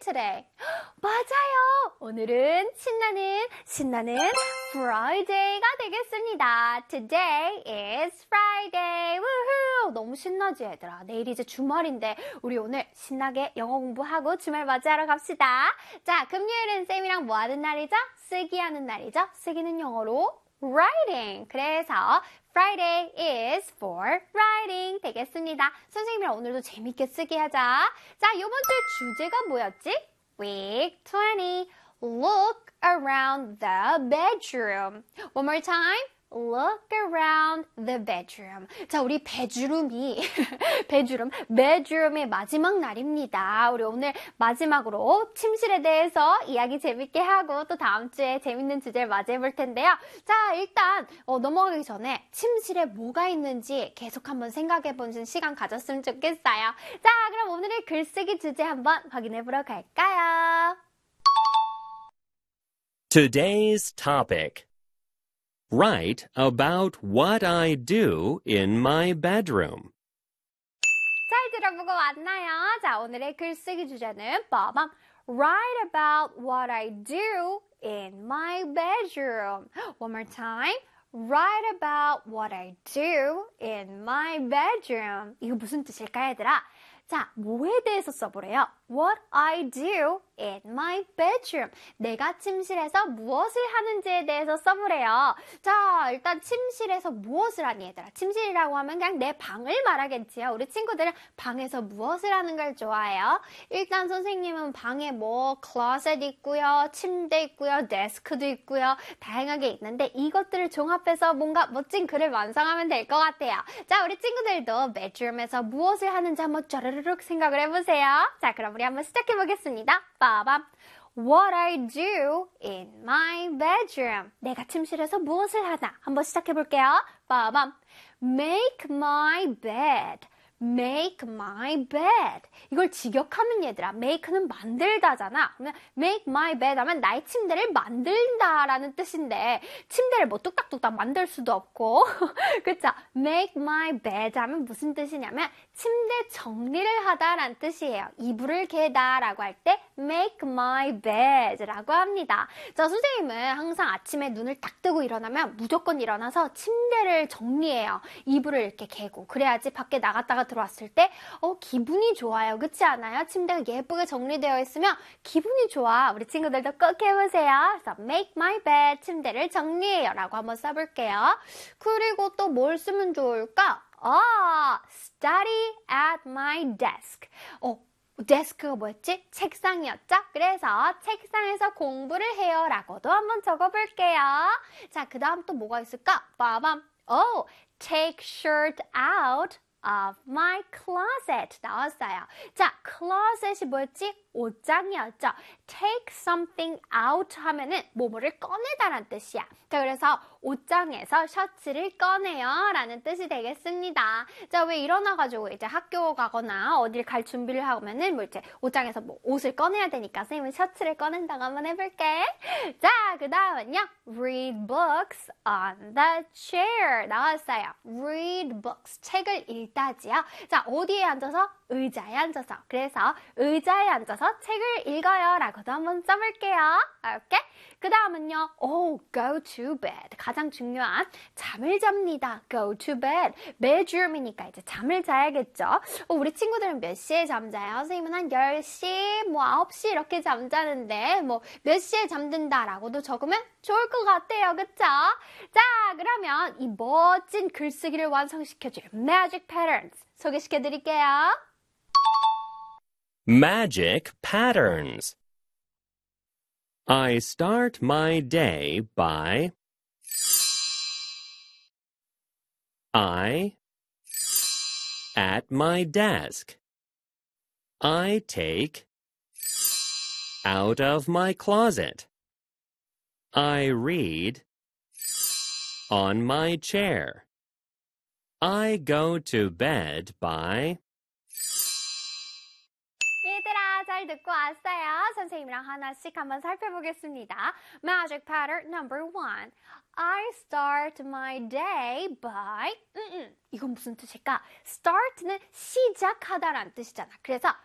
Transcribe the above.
today? 맞아요. 오늘은 신나는 Friday가 되겠습니다. Today is Friday. 우후! 너무 신나지 얘들아. 내일 이제 주말인데 우리 오늘 신나게 영어 공부하고 주말 맞이하러 갑시다. 자, 금요일은 쌤이랑 뭐 하는 날이죠? 쓰기 하는 날이죠. 쓰기는 영어로 writing. 그래서 Friday is for writing 되겠습니다. 선생님이랑 오늘도 재밌게 쓰기 하자. 자, 이번 주 주제가 뭐였지? Week 20. Look around the bedroom. One more time. Look around the bedroom. 자, 우리 bedroom의 마지막 날입니다. 우리 오늘 마지막으로 침실에 대해서 이야기 재밌게 하고 또 다음 주에 재밌는 주제를 맞이해 볼 텐데요. 자, 일단 넘어가기 전에 침실에 뭐가 있는지 계속 한번 생각해 보는 시간 가졌으면 좋겠어요. 자, 그럼 오늘의 글쓰기 주제 한번 확인해 보러 갈까요? Today's topic. Write about what I do in my bedroom. 잘 들어보고 왔나요? 자, 오늘의 글쓰기 주제는 빠밤. Write about what I do in my bedroom. One more time. Write about what I do in my bedroom. 이거 무슨 뜻일까요, 얘들아? 자, 뭐에 대해서 써보래요? What I do in my bedroom. 내가 침실에서 무엇을 하는지에 대해서 써보래요. 자, 일단 침실에서 무엇을 하니 얘들아? 침실이라고 하면 그냥 내 방을 말하겠지요. 우리 친구들은 방에서 무엇을 하는 걸 좋아해요? 일단 선생님은 방에 클로셋 있고요, 침대 있고요, 데스크도 있고요. 다양하게 있는데 이것들을 종합해서 뭔가 멋진 글을 완성하면 될 것 같아요. 자, 우리 친구들도 bedroom에서 무엇을 하는지 한번 쩌르르륵 생각을 해보세요. 자, 그럼 우리 한번 시작해보겠습니다. 빠밤. What I do in my bedroom. 내가 침실에서 무엇을 하나? 한번 시작해볼게요. 빠밤. Make my bed. Make my bed. 이걸 직역하면 얘들아, make는 만들다잖아. 그러면 make my bed 하면 나의 침대를 만든다라는 뜻인데 침대를 뚝딱뚝딱 만들 수도 없고 그쵸? make my bed 하면 무슨 뜻이냐면 침대 정리를 하다라는 뜻이에요. 이불을 개다라고 할 때 make my bed라고 합니다. 자, 선생님은 항상 아침에 눈을 딱 뜨고 일어나면 무조건 일어나서 침대를 정리해요. 이불을 이렇게 개고 그래야지 밖에 나갔다가 들어왔을 때 기분이 좋아요. 그렇지 않아요? 침대가 예쁘게 정리되어 있으면 기분이 좋아. 우리 친구들도 꼭 해보세요. 그래서 make my bed, 침대를 정리해요 라고 한번 써볼게요. 그리고 또 뭘 쓰면 좋을까? Study at my desk. 데스크가 뭐였지? 책상이었죠? 그래서 책상에서 공부를 해요 라고도 한번 적어볼게요. 자, 그 다음 또 뭐가 있을까? 빠밤. Take shirt out of my closet 나왔어요. 자, closet이 뭐였지? 옷장이었죠. Take something out 하면은 뭐뭐를 꺼내다라는 뜻이야. 자, 그래서 옷장에서 셔츠를 꺼내요 라는 뜻이 되겠습니다. 자, 왜 일어나가지고 이제 학교 가거나 어딜 갈 준비를 하면은 이제 옷장에서 옷을 꺼내야 되니까 선생님은 셔츠를 꺼낸다고 한번 해볼게. 자, 그 다음은요. Read books on the chair 나왔어요. Read books. 책을 읽다지요. 자, 어디에 앉아서? 의자에 앉아서. 그래서 의자에 앉아서 책을 읽어요 라고도 한번 써볼게요. 오케이? 그 다음은요. go to bed. 가장 중요한 잠을 잡니다. go to bed. bedroom이니까 이제 잠을 자야겠죠. 우리 친구들은 몇 시에 잠자요? 선생님은 한 10시, 9시 이렇게 잠자는데 몇 시에 잠든다 라고도 적으면 좋을 것 같아요. 그쵸? 자, 그러면 이 멋진 글쓰기를 완성시켜줄 magic patterns 소개시켜드릴게요. Magic patterns. I start my day by I at my desk. I take out of my closet. I read on my chair. I go to bed by 얘들아, 잘 듣고 왔어요? 선생님이랑 하나씩 한번 살펴보겠습니다. Magic pattern number 1. I start my day by 이건 무슨 뜻일까? start는 시작하다라는 뜻이잖아. 그래서